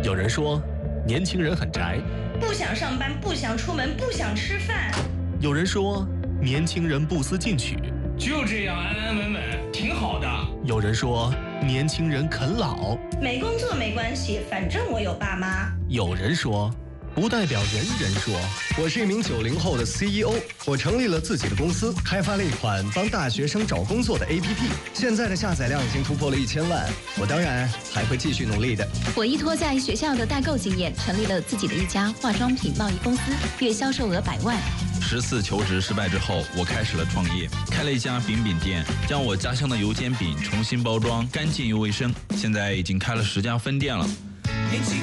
有人说，年轻人很宅； 不想上班，不想出门，不想吃饭。 有人说，年轻人不思进取； 就这样安安稳稳，挺好的。 有人说，年轻人啃老； 没工作没关系，反正我有爸妈。 有人说，不代表人人说。 我是一名90后的 CEO， 我成立了自己的公司，开发了一款帮大学生找工作的 APP， 现在的下载量已经突破了1000万。我当然还会继续努力的。 我依托在学校的代购经验，成立了自己的一家化妆品贸易公司，月销售额100万。 10次求职失败之后，我开始了创业，开了一家饼饼店，将我家乡的油煎饼重新包装，干净又卫生。现在已经开了10家分店了。